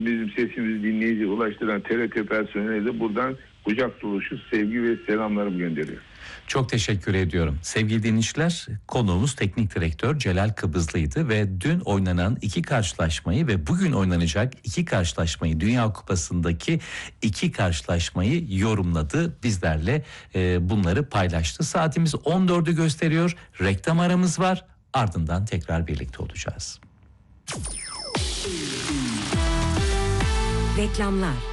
Bizim sesimizi dinleyici ulaştıran TRT personeline de buradan kucak dolusu sevgi ve selamlarımı gönderiyorum. Çok teşekkür ediyorum. Sevgili dinleyiciler, konuğumuz teknik direktör Celal Kıbrıslı'ydı ve dün oynanan 2 karşılaşmayı ve bugün oynanacak 2 karşılaşmayı, Dünya Kupası'ndaki 2 karşılaşmayı yorumladı. Bizlerle bunları paylaştı. Saatimiz 14'ü gösteriyor. Reklam aramız var. Ardından tekrar birlikte olacağız. Reklamlar.